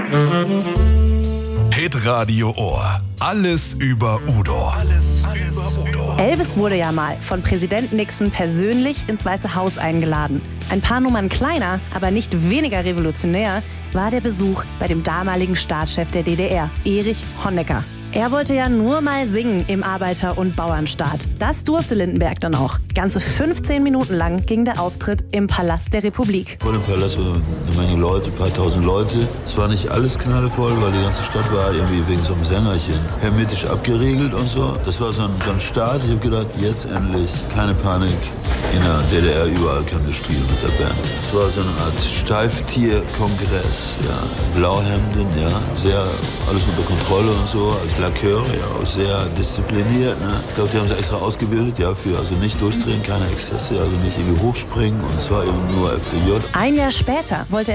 Hitradio Ohr. Alles über Udo. Elvis wurde ja mal von Präsident Nixon persönlich ins Weiße Haus eingeladen. Ein paar Nummern kleiner, aber nicht weniger revolutionär, war der Besuch bei dem damaligen Staatschef der DDR, Erich Honecker. Er wollte ja nur mal singen im Arbeiter- und Bauernstaat. Das durfte Lindenberg dann auch. Ganze 15 Minuten lang ging der Auftritt im Palast der Republik. Vor dem Palast waren eine Menge Leute, ein paar tausend Leute. Es war nicht alles knallvoll, weil die ganze Stadt war irgendwie wegen so einem Sängerchen hermetisch abgeriegelt und so. Das war so ein Start. Ich habe gedacht, jetzt endlich, keine Panik. In der DDR überall können wir spielen mit der Band. Es war so eine Art Steiftierkongress, ja. Blauhemden, ja, sehr alles unter Kontrolle und so. Als Laköre, ja, auch sehr diszipliniert, ne. Ich glaube, die haben sie extra ausgebildet, ja, für also nicht durchdrehen, keine Exzesse, also nicht irgendwie hochspringen und es war eben nur FDJ. Ein Jahr später wollte